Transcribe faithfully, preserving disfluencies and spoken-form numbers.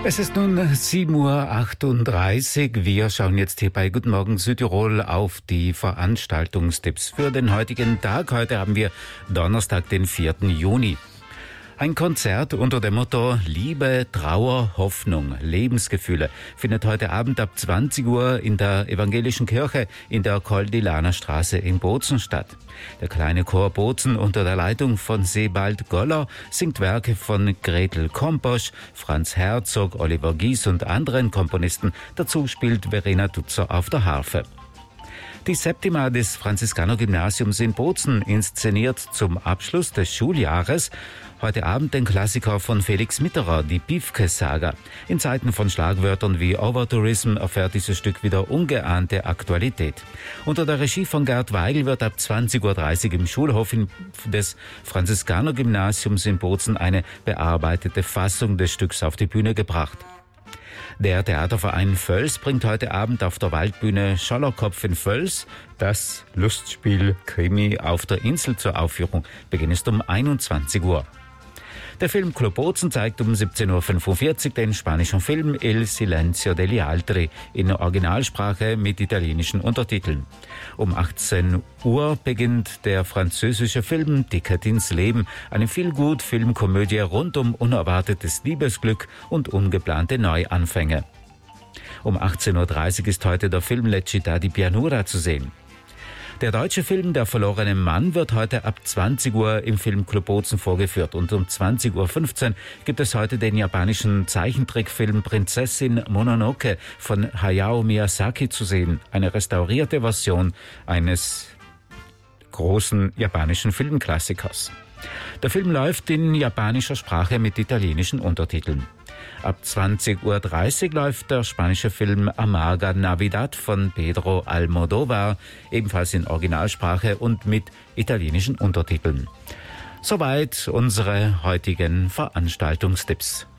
Es ist nun sieben Uhr achtunddreißig. Wir schauen jetzt hier bei Guten Morgen Südtirol auf die Veranstaltungstipps für den heutigen Tag. Heute haben wir Donnerstag, den vierten Juni. Ein Konzert unter dem Motto Liebe, Trauer, Hoffnung, Lebensgefühle findet heute Abend ab zwanzig Uhr in der Evangelischen Kirche in der Col-di-Lana Straße in Bozen statt. Der kleine Chor Bozen unter der Leitung von Sebald Goller singt Werke von Gretel Komposch, Franz Herzog, Oliver Gies und anderen Komponisten. Dazu spielt Verena Tutzer auf der Harfe. Die Septima des Franziskaner-Gymnasiums in Bozen inszeniert zum Abschluss des Schuljahres heute Abend den Klassiker von Felix Mitterer, die Piefke-Saga. In Zeiten von Schlagwörtern wie Overtourism erfährt dieses Stück wieder ungeahnte Aktualität. Unter der Regie von Gerd Weigel wird ab zwanzig Uhr dreißig im Schulhof des Franziskaner-Gymnasiums in Bozen eine bearbeitete Fassung des Stücks auf die Bühne gebracht. Der Theaterverein Völs bringt heute Abend auf der Waldbühne Schollerkopf in Völs das Lustspiel Krimi auf der Insel zur Aufführung. Beginn ist um einundzwanzig Uhr. Der Filmclub Bozen zeigt um siebzehn Uhr fünfundvierzig den spanischen Film Il Silenzio degli Altri in Originalsprache mit italienischen Untertiteln. Um achtzehn Uhr beginnt der französische Film Ticket ins Leben, eine Feelgood-Filmkomödie rund um unerwartetes Liebesglück und ungeplante Neuanfänge. Um achtzehn Uhr dreißig ist heute der Film La Città di Pianura zu sehen. Der deutsche Film Der verlorene Mann wird heute ab zwanzig Uhr im Filmclub Bozen vorgeführt und um zwanzig Uhr fünfzehn gibt es heute den japanischen Zeichentrickfilm Prinzessin Mononoke von Hayao Miyazaki zu sehen, eine restaurierte Version eines großen japanischen Filmklassikers. Der Film läuft in japanischer Sprache mit italienischen Untertiteln. Ab zwanzig Uhr dreißig läuft der spanische Film Amarga Navidad von Pedro Almodóvar, ebenfalls in Originalsprache und mit italienischen Untertiteln. Soweit unsere heutigen Veranstaltungstipps.